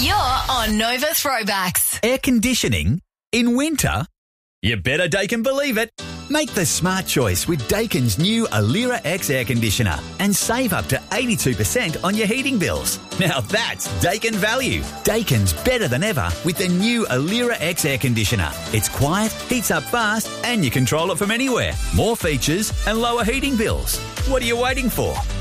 You're on Nova Throwbacks. Air conditioning in winter? You better Daikin believe it. Make the smart choice with Daikin's new Alira X air conditioner and save up to 82% on your heating bills. Now that's Daikin value. Daikin's better than ever with the new Alira X air conditioner. It's quiet, heats up fast, and you control it from anywhere. More features and lower heating bills. What are you waiting for?